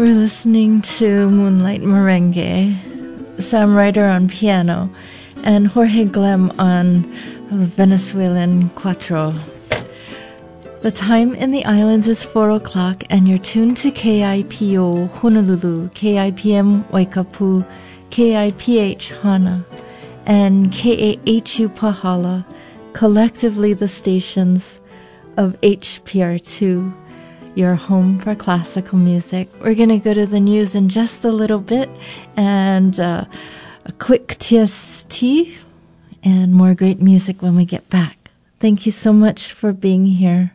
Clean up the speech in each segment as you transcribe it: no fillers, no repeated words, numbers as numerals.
We're listening to Moonlight Merengue, Sam Ryder on piano, and Jorge Glem on Venezuelan cuatro. The time in the islands is 4 o'clock, and you're tuned to KIPO Honolulu, KIPM Waikapu, KIPH Hana, and KAHU Pahala, collectively the stations of HPR2, your home for classical music. We're going to go to the news in just a little bit, and a quick TST, and more great music when we get back. Thank you so much for being here.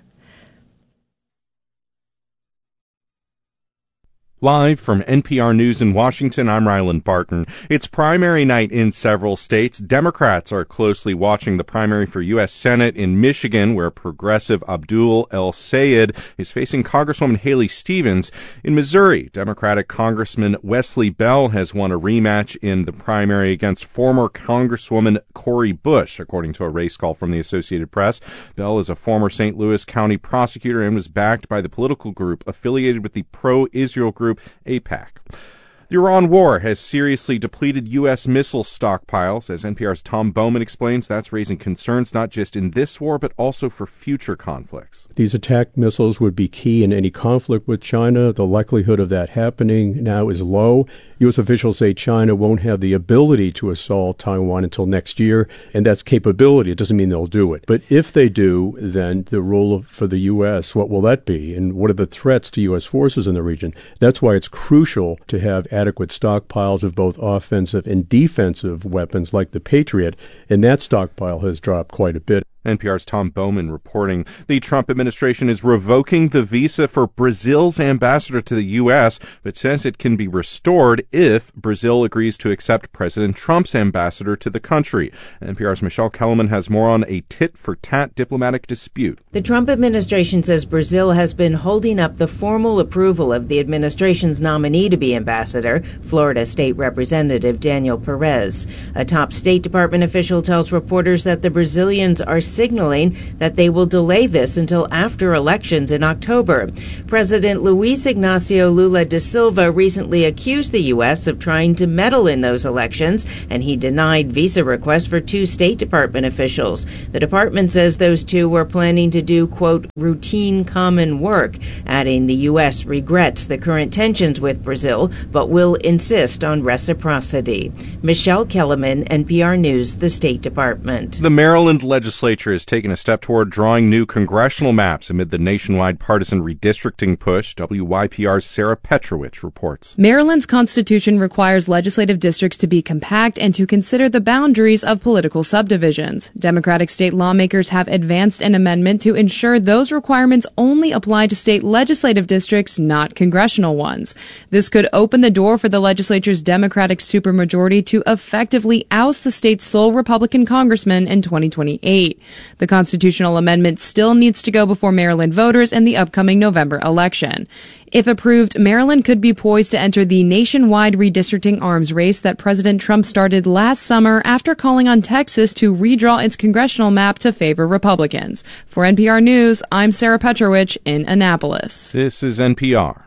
Live from NPR News in Washington, I'm Ryland Barton. It's primary night in several states. Democrats are closely watching the primary for U.S. Senate in Michigan, where progressive Abdul El-Sayed is facing Congresswoman Haley Stevens. In Missouri, Democratic Congressman Wesley Bell has won a rematch in the primary against former Congresswoman Cori Bush, according to a race call from the Associated Press. Bell is a former St. Louis County prosecutor and was backed by the political group affiliated with the pro-Israel group AIPAC. The Iran war has seriously depleted U.S. missile stockpiles. As NPR's Tom Bowman explains, that's raising concerns not just in this war, but also for future conflicts. These attack missiles would be key in any conflict with China. The likelihood of that happening now is low. U.S. officials say China won't have the ability to assault Taiwan until next year, and that's capability. It doesn't mean they'll do it. But if they do, then the role for the U.S., what will that be? And what are the threats to U.S. forces in the region? That's why it's crucial to have adequate stockpiles of both offensive and defensive weapons like the Patriot, and that stockpile has dropped quite a bit. NPR's Tom Bowman reporting. The Trump administration is revoking the visa for Brazil's ambassador to the U.S., but says it can be restored if Brazil agrees to accept President Trump's ambassador to the country. NPR's Michelle Kellerman has more on a tit-for-tat diplomatic dispute. The Trump administration says Brazil has been holding up the formal approval of the administration's nominee to be ambassador, Florida State Representative Daniel Perez. A top State Department official tells reporters that the Brazilians are signaling that they will delay this until after elections in October. President Luiz Ignacio Lula da Silva recently accused the U.S. of trying to meddle in those elections, and he denied visa requests for two State Department officials. The department says those two were planning to do, quote, routine common work, adding the U.S. regrets the current tensions with Brazil, but will insist on reciprocity. Michelle Kellerman, NPR News, the State Department. The Maryland legislature has taken a step toward drawing new congressional maps amid the nationwide partisan redistricting push. WYPR's Sarah Petrovich reports. Maryland's constitution requires legislative districts to be compact and to consider the boundaries of political subdivisions. Democratic state lawmakers have advanced an amendment to ensure those requirements only apply to state legislative districts, not congressional ones. This could open the door for the legislature's Democratic supermajority to effectively oust the state's sole Republican congressman in 2028. The constitutional amendment still needs to go before Maryland voters in the upcoming November election. If approved, Maryland could be poised to enter the nationwide redistricting arms race that President Trump started last summer after calling on Texas to redraw its congressional map to favor Republicans. For NPR News, I'm Sarah Petrovich in Annapolis. This is NPR.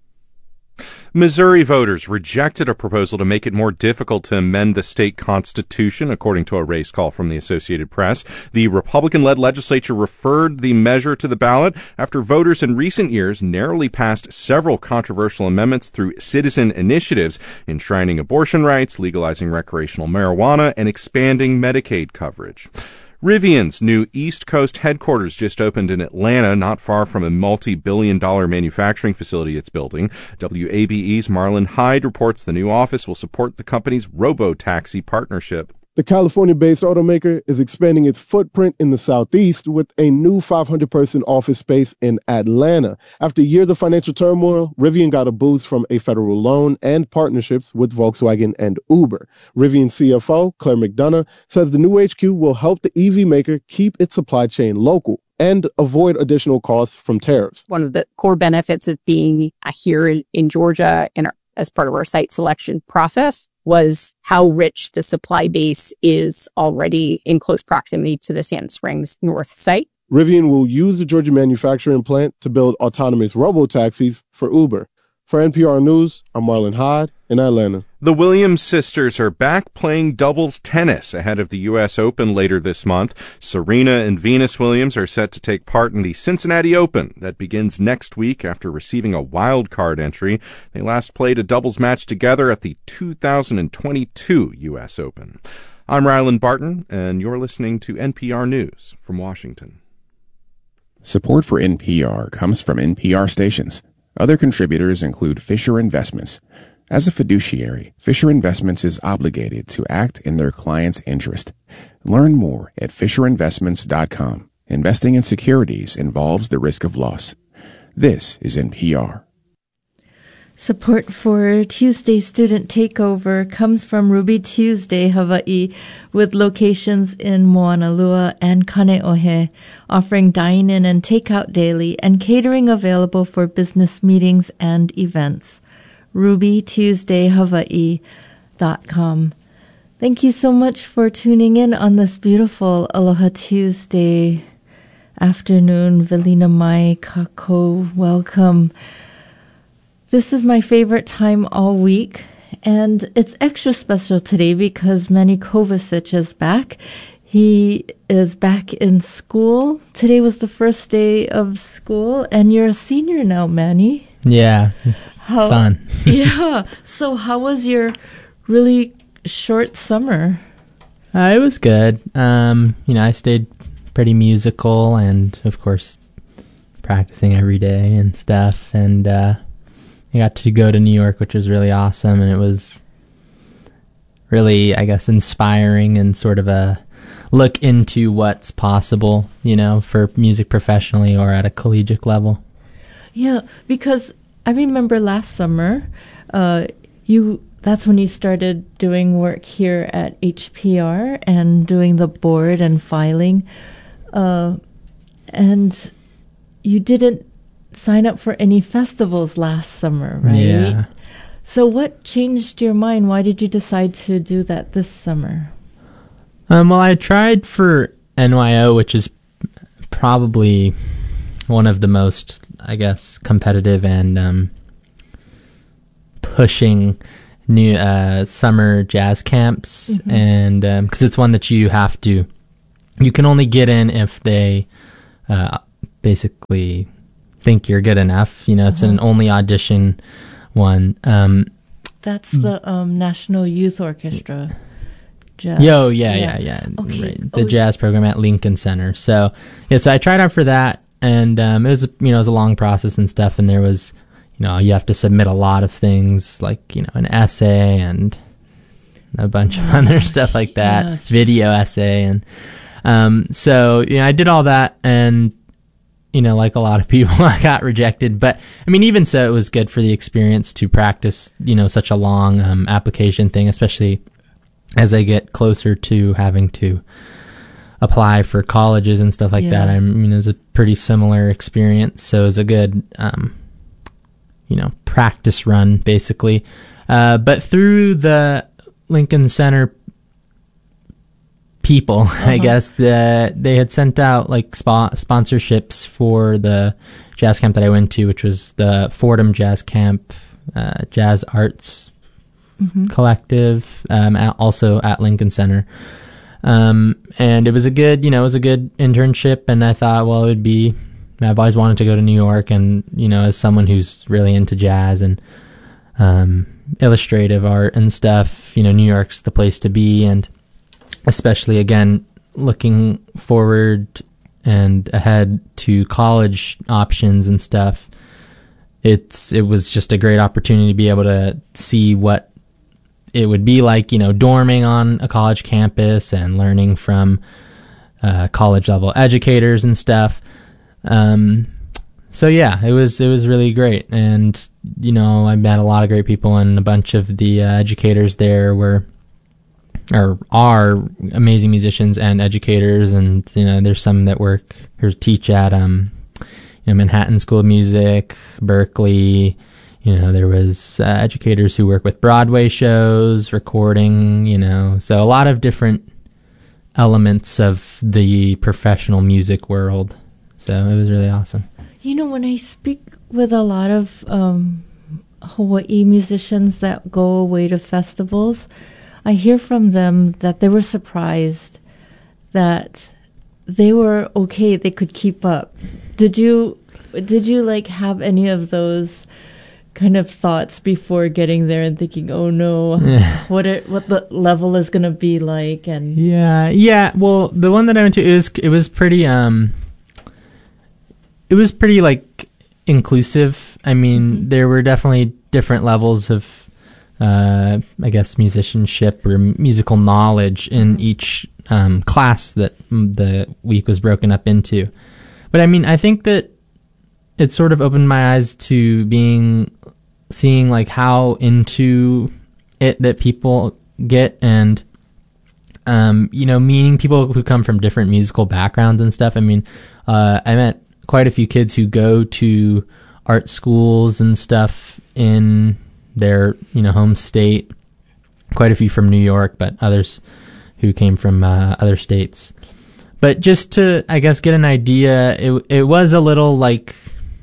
Missouri voters rejected a proposal to make it more difficult to amend the state constitution, according to a race call from the Associated Press. The Republican-led legislature referred the measure to the ballot after voters in recent years narrowly passed several controversial amendments through citizen initiatives, enshrining abortion rights, legalizing recreational marijuana, and expanding Medicaid coverage. Rivian's new East Coast headquarters just opened in Atlanta, not far from a multi-billion-dollar manufacturing facility it's building. WABE's Marlon Hyde reports the new office will support the company's robo-taxi partnership. The California-based automaker is expanding its footprint in the Southeast with a new 500-person office space in Atlanta. After years of financial turmoil, Rivian got a boost from a federal loan and partnerships with Volkswagen and Uber. Rivian CFO Claire McDonough says the new HQ will help the EV maker keep its supply chain local and avoid additional costs from tariffs. One of the core benefits of being here in Georgia and as part of our site selection process was how rich the supply base is already in close proximity to the Sand Springs North site. Rivian will use the Georgia manufacturing plant to build autonomous robo-taxis for Uber. For NPR News, I'm Marlon Hyde in Atlanta. The Williams sisters are back playing doubles tennis ahead of the U.S. Open later this month. Serena and Venus Williams are set to take part in the Cincinnati Open that begins next week after receiving a wild card entry. They last played a doubles match together at the 2022 U.S. Open. I'm Ryland Barton, and you're listening to NPR News from Washington. Support for NPR comes from NPR stations. Other contributors include Fisher Investments. As a fiduciary, Fisher Investments is obligated to act in their client's interest. Learn more at FisherInvestments.com. Investing in securities involves the risk of loss. This is NPR. Support for Tuesday Student Takeover comes from Ruby Tuesday Hawaii, with locations in Moanalua and Kaneohe, offering dine-in and takeout daily and catering available for business meetings and events. RubyTuesdayHawaii.com. Thank you so much for tuning in on this beautiful Aloha Tuesday afternoon. Velina Mai Kako, welcome. This is my favorite time all week, and it's extra special today because Manny Kovacic is back. He is back in school. Today was the first day of school, and you're a senior now, Manny. Yeah, fun. Yeah. So how was your really short summer? It was good. I stayed pretty musical and, of course, practicing every day and stuff, and I got to go to New York, which was really awesome, and it was really, I guess, inspiring and sort of a look into what's possible, for music professionally or at a collegiate level. Yeah, because I remember last summer, that's when you started doing work here at HPR and doing the board and filing, and you didn't sign up for any festivals last summer, right? Yeah. So what changed your mind? Why did you decide to do that this summer? Well, I tried for NYO, which is probably one of the most, I guess, competitive and pushing new summer jazz camps, mm-hmm. and because it's one that you can only get in if they basically think you're good enough. It's an only audition one. That's the National Youth Orchestra jazz. Yeah. Okay. Right. The jazz program at Lincoln Center. So I tried out for that, and it was it was a long process and stuff, and there was you have to submit a lot of things like an essay and a bunch of other stuff like that, yes. Video essay, and so I did all that, and like a lot of people, I got rejected. But, even so, it was good for the experience to practice, such a long application thing, especially as I get closer to having to apply for colleges and stuff like that. It was a pretty similar experience. So it was a good, practice run, basically. But through the Lincoln Center people, I guess, they had sent out like sponsorships for the jazz camp that I went to, which was the Fordham Jazz Camp, Jazz Arts Collective, also at Lincoln Center. And it was a good, internship, and I thought, well, I've always wanted to go to New York, and, as someone who's really into jazz and illustrative art and stuff, New York's the place to be, and especially, again, looking forward and ahead to college options and stuff, it was just a great opportunity to be able to see what it would be like, dorming on a college campus and learning from college-level educators and stuff. So, yeah, it was really great. And, I met a lot of great people, and a bunch of the educators there are amazing musicians and educators, and there's some that work or teach at Manhattan School of Music, Berkeley. There was educators who work with Broadway shows, recording. So a lot of different elements of the professional music world. So it was really awesome. When I speak with a lot of Hawaii musicians that go away to festivals, I hear from them that they were surprised that they were okay, they could keep up. Did you like have any of those kind of thoughts before getting there and thinking, oh no, what the level is going to be like? And yeah. Well, the one that I went to, it was pretty like inclusive. I mean, there were definitely different levels of, I guess, musicianship or musical knowledge in each class that the week was broken up into. But I mean, I think that it sort of opened my eyes to seeing like how into it that people get, and meeting people who come from different musical backgrounds and stuff. I mean, I met quite a few kids who go to art schools and stuff in their home state, quite a few from New York, but others who came from other states. But just to, I guess, get an idea, it was a little like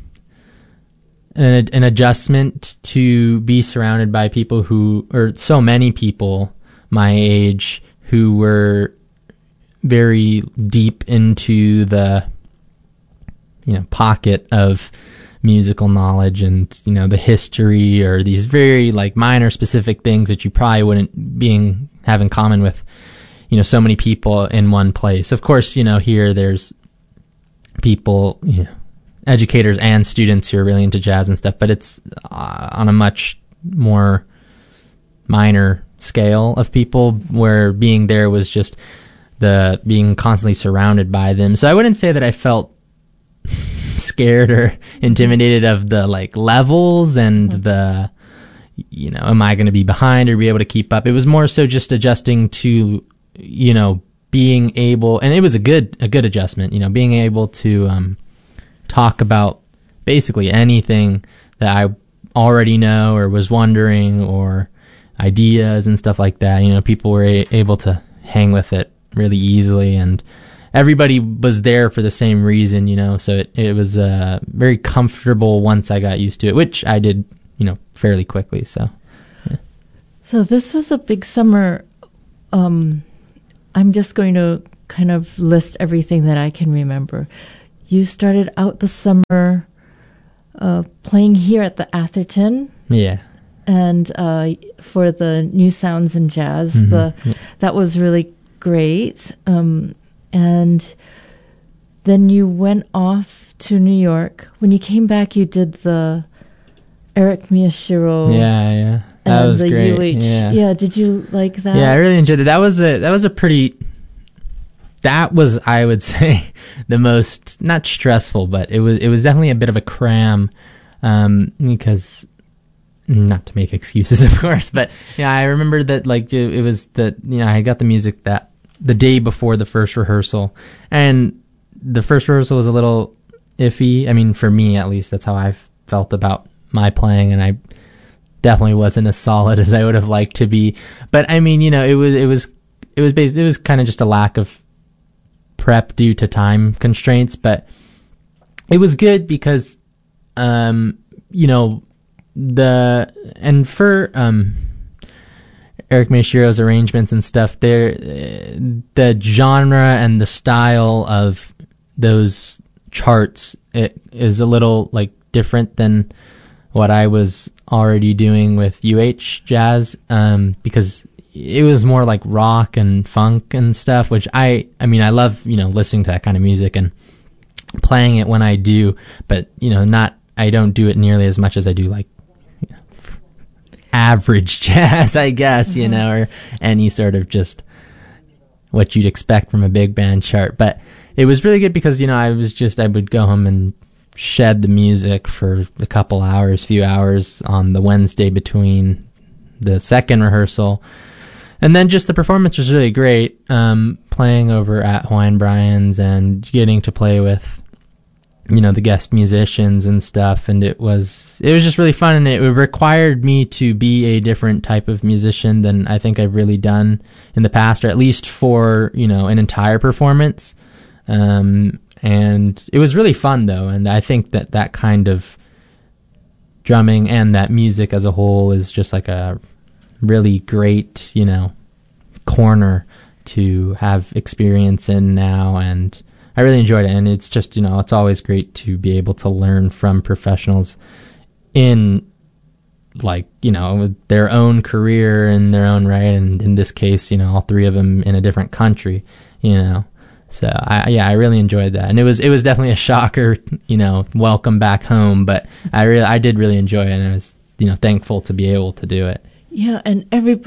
an adjustment to be surrounded by people or so many people my age who were very deep into the pocket of musical knowledge and the history, or these very like minor specific things that you probably wouldn't have in common with so many people in one place. Of course, here there's people, educators and students who are really into jazz and stuff, but it's on a much more minor scale of people, where being there was just being constantly surrounded by them. So I wouldn't say that I felt scared or intimidated of the like levels and the am I going to be behind or be able to keep up. It was more so just adjusting to being able, and it was a good adjustment, being able to talk about basically anything that I already know or was wondering, or ideas and stuff like that. People were able to hang with it really easily, and everybody was there for the same reason, so it was very comfortable once I got used to it, which I did, fairly quickly. So, yeah. So this was a big summer. I'm just going to kind of list everything that I can remember. You started out the summer playing here at the Atherton. Yeah. And for the New Sounds in Jazz, that was really great. And then you went off to New York. When you came back, you did the Eric Miyashiro. Yeah. That was the great. Yeah. Did you like that? Yeah, I really enjoyed it. That was, I would say, the most, not stressful, but it was definitely a bit of a cram, because, not to make excuses, of course, but I remember that like it was that I got the music that the day before the first rehearsal, and the first rehearsal was a little iffy. I mean, for me at least, that's how I felt about my playing, and I definitely wasn't as solid as I would have liked to be. But I mean, it was kind of just a lack of prep due to time constraints, but it was good because for Eric Miyashiro's arrangements and stuff, the genre and the style of those charts, it is a little like different than what I was already doing with UH Jazz, because it was more like rock and funk and stuff, which I love, listening to that kind of music and playing it when I do, but, I don't do it nearly as much as I do like average jazz, I guess, or any sort of just what you'd expect from a big band chart. But it was really good because, I would go home and shed the music for a few hours on the Wednesday between the second rehearsal. And then just the performance was really great, playing over at Hawaiian Brian's and getting to play with, the guest musicians and stuff. And it was just really fun. And it required me to be a different type of musician than I think I've really done in the past, or at least for, an entire performance. And it was really fun though. And I think that kind of drumming and that music as a whole is just like a really great, corner to have experience in now, and I really enjoyed it. And it's just, it's always great to be able to learn from professionals in their own career in their own right, and in this case, all three of them in a different country, So I really enjoyed that, and it was definitely a shocker, welcome back home. But I did really enjoy it, and I was thankful to be able to do it. Yeah, and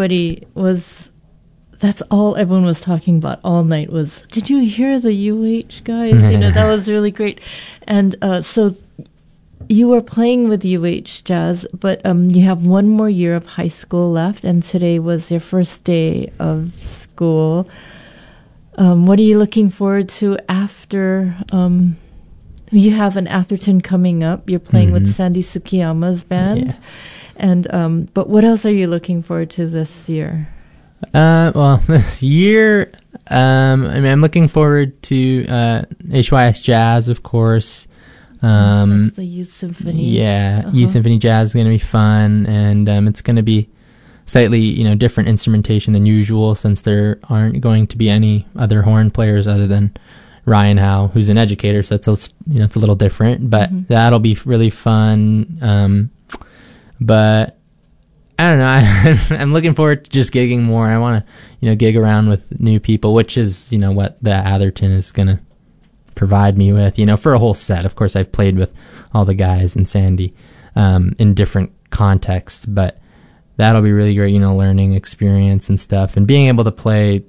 that's all everyone was talking about all night was, did you hear the UH guys? That was really great. And so you were playing with UH Jazz, but you have one more year of high school left, and today was your first day of school. What are you looking forward to after? You have an Atherton coming up. You're playing with Sandy Sukiyama's band. Yeah. And but what else are you looking forward to this year? This year, I'm looking forward to HYS Jazz, of course. That's the Youth Symphony. Yeah, Youth Symphony Jazz is going to be fun, and it's going to be slightly, different instrumentation than usual, since there aren't going to be any other horn players other than Ryan Howe, who's an educator, so it's a little different, but that'll be really fun. But I don't know. I'm looking forward to just gigging more. I want to, gig around with new people, which is, what the Atherton is going to provide me with, for a whole set. Of course, I've played with all the guys and Sandy in different contexts, but that'll be really great, learning experience and stuff, and being able to play,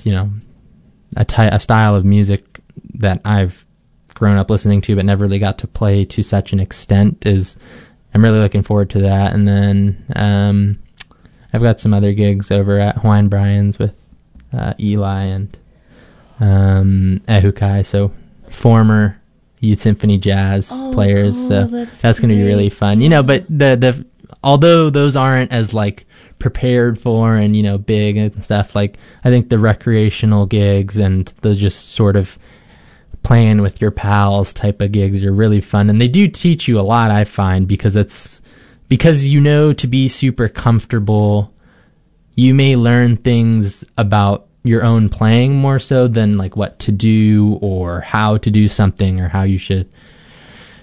a style of music that I've grown up listening to but never really got to play to such an extent I'm really looking forward to that. And then I've got some other gigs over at Hawaiian Brian's with Eli and Ehukai, so former Youth Symphony Jazz players. So that's going to be really fun. But the although those aren't as prepared for and big and stuff, I think the recreational gigs and the just sort of playing with your pals type of gigs are really fun, and they do teach you a lot, I find, because to be super comfortable, you may learn things about your own playing more so than what to do or how to do something or how you should